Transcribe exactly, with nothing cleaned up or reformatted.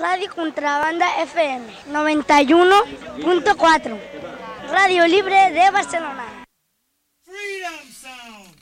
Radio Contrabanda F M noventa y uno punto cuatro. Radio Libre de Barcelona. Freedom Sound.